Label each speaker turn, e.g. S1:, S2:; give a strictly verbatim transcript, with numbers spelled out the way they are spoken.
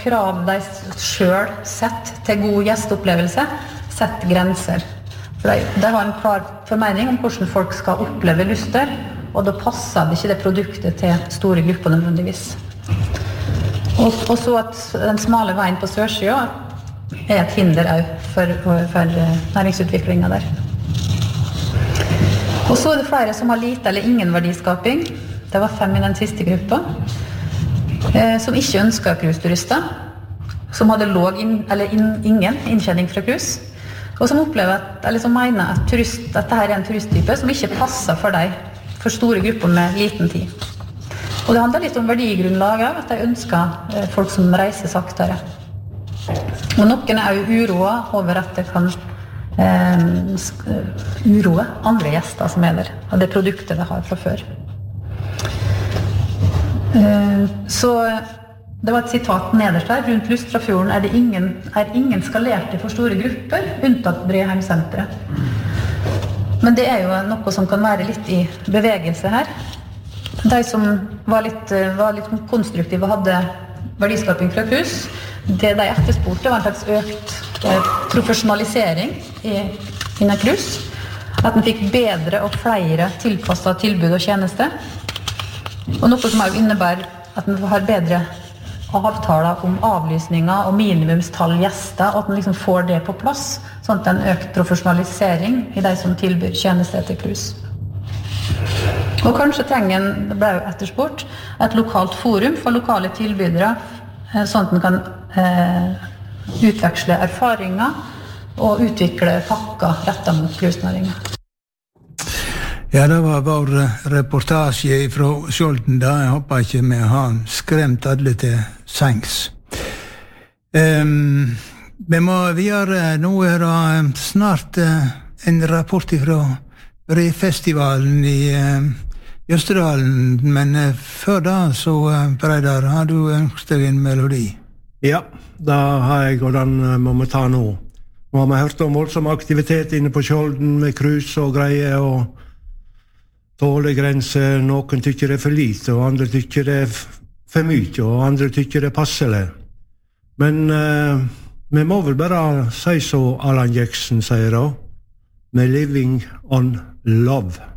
S1: krav de selv sett til god gjesteopplevelse, sett grenser. For de, de har en klar formening om hvordan folk skal oppleve lyster, og da passer det ikke det produktet til store grupper nødvendigvis. Og, og så at den smale veien på sørsida er et hinder også for, for næringsutviklingen der. Og så er det flere som har lite eller ingen verdiskaping. Det var fem i den siste gruppa, eh, som ikke ønsket cruiseturister, som hadde låg inn, eller in, ingen inntjening fra cruise, og som opplever at, eller som mener at, turist, at dette er en turisttype som ikke passer for deg, for store grupper med liten tid. Og det handler litt om verdigrunnlaget, at de ønsker eh, folk som reiser saktere. Og noen er jo uroet over at det kan eh, uroe andre gjester som er der, av det produktet de har fra før. Eh, så det var et sitat nederst her, rundt Lustrafjorden er det ingen, er ingen skalerte for store grupper, unntatt Breheim-senteret. Men det er jo noe som kan være litt i bevegelse her. De som var litt, var litt konstruktive og hadde verdiskaping fra cruise, det de etterspurte var en slags økt eh, profesjonalisering i, innen cruise. At den fikk bedre og flere tilpasset tilbud og tjenester. Og noe som også innebærer at den har bedre avtaler om avlysninger og minimumstall gjester, og at den liksom får det på plass, sånn at det er en økt profesjonalisering i de som tilbyr tjenester til cruise. Og kanskje trenger en, det ble jo etterspurt, et lokalt forum for lokale tilbydere, sånn at den kan eh, utveksle erfaringer og utvikle pakker rettet mot cruisenæringen.
S2: Ja, det var vår reportasje fra Skjolden da. Jeg håper ikke vi har skremt alle til sengs. Um, vi må videre. Nå er det snart uh, en rapport fra Brefestivalen i uh, Østerdalen, men uh, før da så, uh, Breidar, har du ønsket deg en melodi?
S3: Ja, da har jeg, og den uh, må vi ta nå. Nå har vi hørt om voldsom aktivitet inne på Skjolden med krus og greier, og tålegrenser. Noen tykker det er for lite, og andre tykker det er for mye, og andre tykker det er passelig. Men uh, vi må vel bare si så Alan Jackson sier da, med Living on Love.